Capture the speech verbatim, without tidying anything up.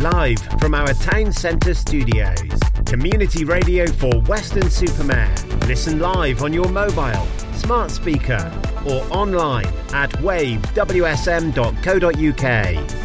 live from our town centre studios. Community radio for Weston-super-Mare. Listen live on your mobile, smart speaker or online at wave w s m dot co dot u k.